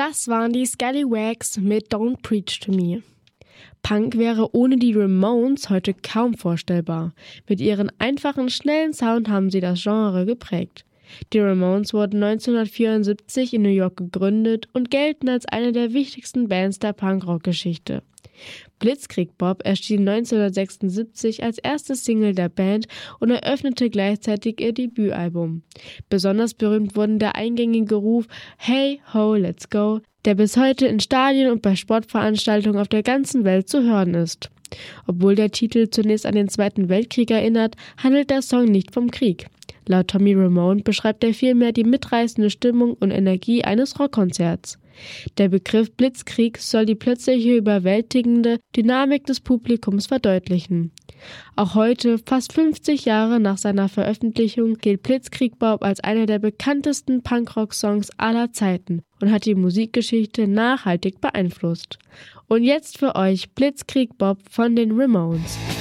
Das waren die Scallywags mit Don't Preach to Me. Punk wäre ohne die Ramones heute kaum vorstellbar. Mit ihrem einfachen, schnellen Sound haben sie das Genre geprägt. Die Ramones wurden 1974 in New York gegründet und gelten als eine der wichtigsten Bands der Punkrock-Geschichte. Blitzkrieg Bob erschien 1976 als erste Single der Band und eröffnete gleichzeitig ihr Debütalbum. Besonders berühmt wurden der eingängige Ruf "Hey ho, let's go", der bis heute in Stadien und bei Sportveranstaltungen auf der ganzen Welt zu hören ist. Obwohl der Titel zunächst an den Zweiten Weltkrieg erinnert, handelt der Song nicht vom Krieg. Laut Tommy Ramone beschreibt er vielmehr die mitreißende Stimmung und Energie eines Rockkonzerts. Der Begriff Blitzkrieg soll die plötzliche überwältigende Dynamik des Publikums verdeutlichen. Auch heute, fast 50 Jahre nach seiner Veröffentlichung, gilt Blitzkrieg Bob als einer der bekanntesten Punkrock-Songs aller Zeiten und hat die Musikgeschichte nachhaltig beeinflusst. Und jetzt für euch Blitzkrieg Bob von den Ramones.